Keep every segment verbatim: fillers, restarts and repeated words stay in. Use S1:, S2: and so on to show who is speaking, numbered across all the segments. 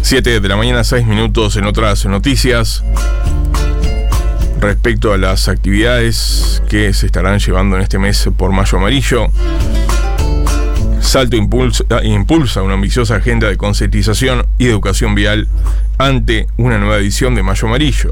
S1: siete de la mañana, seis minutos. En otras noticias, respecto a las actividades que se estarán llevando en este mes por Mayo Amarillo, Salto impulsa, impulsa una ambiciosa agenda de concientización y de educación vial ante una nueva edición de Mayo Amarillo.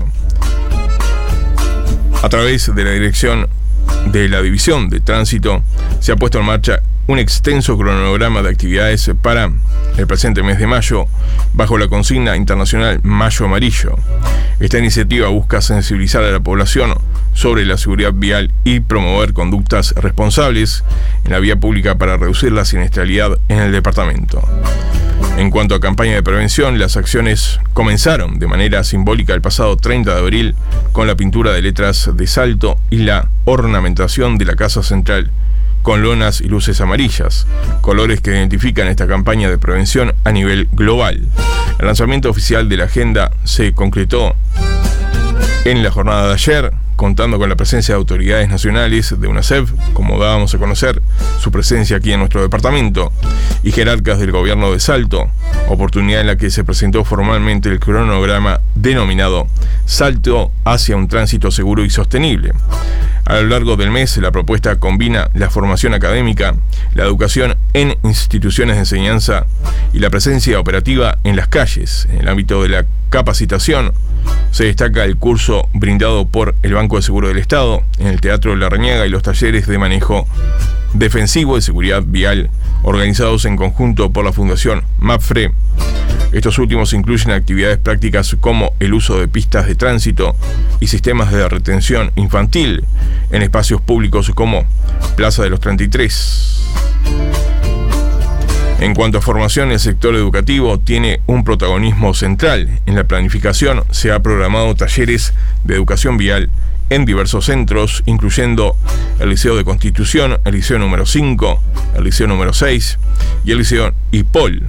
S1: A través de la dirección de la División de Tránsito se ha puesto en marcha un extenso cronograma de actividades para el presente mes de mayo, bajo la consigna internacional Mayo Amarillo. Esta iniciativa busca sensibilizar a la población sobre la seguridad vial y promover conductas responsables en la vía pública para reducir la siniestralidad en el departamento. En cuanto a campaña de prevención, las acciones comenzaron de manera simbólica el pasado treinta de abril con la pintura de letras de Salto y la ornamentación de la Casa Central con lonas y luces amarillas, colores que identifican esta campaña de prevención a nivel global. El lanzamiento oficial de la agenda se concretó en la jornada de ayer, contando con la presencia de autoridades nacionales de UNACEF, como dábamos a conocer su presencia aquí en nuestro departamento, y jerarcas del gobierno de Salto, oportunidad en la que se presentó formalmente el cronograma denominado Salto hacia un tránsito seguro y sostenible. A lo largo del mes, la propuesta combina la formación académica, la educación en instituciones de enseñanza y la presencia operativa en las calles. En el ámbito de la capacitación, se destaca el curso brindado por el Banco de Seguro del Estado en el Teatro Larrañaga y los talleres de manejo defensivo de seguridad vial organizados en conjunto por la Fundación MAPFRE. Estos últimos incluyen actividades prácticas como el uso de pistas de tránsito y sistemas de retención infantil en espacios públicos como Plaza de los treinta y tres. En cuanto a formación, el sector educativo tiene un protagonismo central. En la planificación se ha programado talleres de educación vial en diversos centros, incluyendo el Liceo de Constitución, el Liceo número cinco, el Liceo número seis y el Liceo IPOL.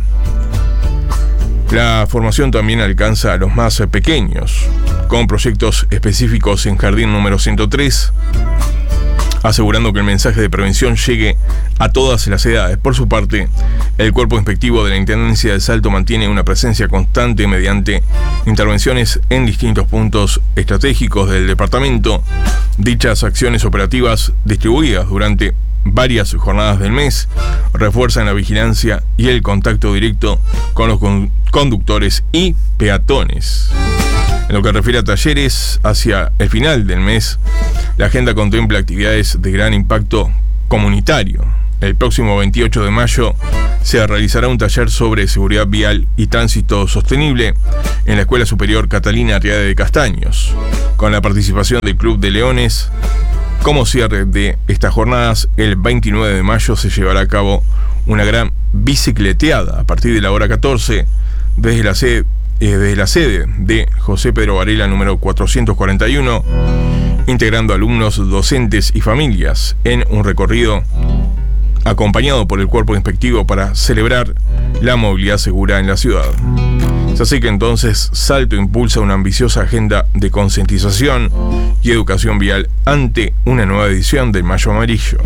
S1: La formación también alcanza a los más pequeños, con proyectos específicos en Jardín número ciento tres, asegurando que el mensaje de prevención llegue a todas las edades. Por su parte, el Cuerpo Inspectivo de la Intendencia de Salto mantiene una presencia constante mediante intervenciones en distintos puntos estratégicos del departamento. Dichas acciones operativas, distribuidas durante varias jornadas del mes, refuerzan la vigilancia y el contacto directo con los conductores y peatones. En lo que refiere a talleres, hacia el final del mes, la agenda contempla actividades de gran impacto comunitario. El próximo veintiocho de mayo se realizará un taller sobre seguridad vial y tránsito sostenible en la Escuela Superior Catalina Arriade de Castaños, con la participación del Club de Leones. Como cierre de estas jornadas, el veintinueve de mayo se llevará a cabo una gran bicicleteada a partir de la hora catorce desde la sede Eh, desde la sede de José Pedro Varela número cuatrocientos cuarenta y uno, integrando alumnos, docentes y familias en un recorrido acompañado por el cuerpo inspectivo para celebrar la movilidad segura en la ciudad. Es así que entonces Salto impulsa una ambiciosa agenda de concientización y educación vial ante una nueva edición del Mayo Amarillo.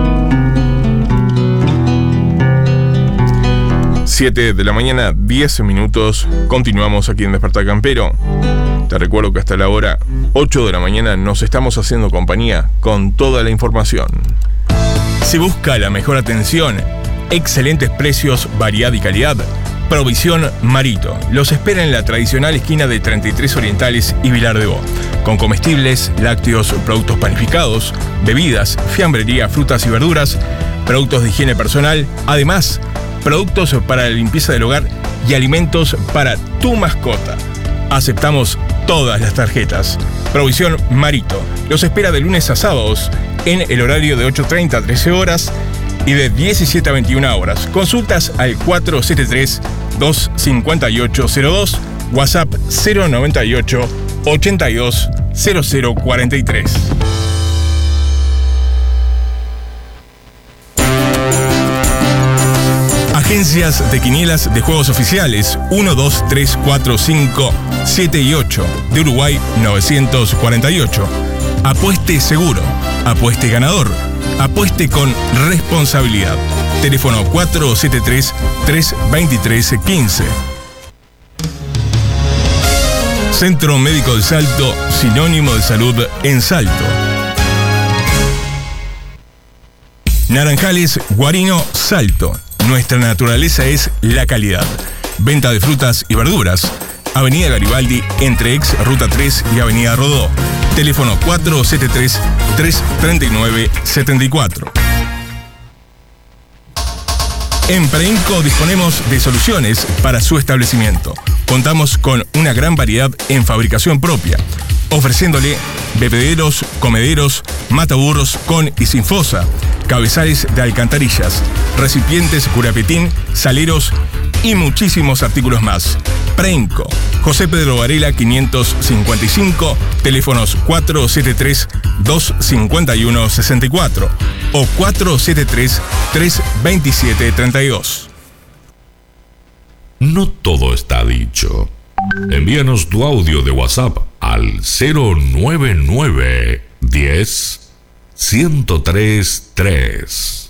S1: siete de la mañana, diez minutos. Continuamos aquí en Despertar Campero. Te recuerdo que hasta la hora ocho de la mañana nos estamos haciendo compañía con toda la información. Si busca la mejor atención, excelentes precios, variedad y calidad, Provisión Marito los espera en la tradicional esquina de treinta y tres Orientales y Vilar de Bo, con comestibles, lácteos, productos panificados, bebidas, fiambrería, frutas y verduras, productos de higiene personal, además productos para la limpieza del hogar y alimentos para tu mascota. Aceptamos todas las tarjetas. Provisión Marito los espera de lunes a sábados en el horario de ocho treinta a trece horas y de diecisiete a veintiuna horas. Consultas al cuatro siete tres, dos cinco ocho cero dos, WhatsApp cero noventa y ocho, ochenta y dos, cero cero cuarenta y tres. Agencias de quinielas de juegos oficiales uno, dos, tres, cuatro, cinco, siete y ocho de Uruguay novecientos cuarenta y ocho. Apueste seguro, apueste ganador, apueste con responsabilidad. Teléfono cuatro siete tres, tres dos tres, uno cinco. Centro Médico de Salto, sinónimo de salud en Salto. Naranjales Guarino Salto. Nuestra naturaleza es la calidad. Venta de frutas y verduras. Avenida Garibaldi, entre ex Ruta tres y Avenida Rodó. Teléfono cuatro siete tres, tres tres nueve, siete cuatro. En Preinco disponemos de soluciones para su establecimiento. Contamos con una gran variedad en fabricación propia, ofreciéndole bebederos, comederos, mataburros con y sin fosa, cabezales de alcantarillas, recipientes curapetín, saleros y muchísimos artículos más. Preinco, José Pedro Varela quinientos cincuenta y cinco, teléfonos cuatro siete tres, dos cinco uno, seis cuatro o cuatro siete tres, tres dos siete, tres dos.
S2: No todo está dicho. Envíanos tu audio de WhatsApp al cero nueve nueve, diez, ciento tres, tres.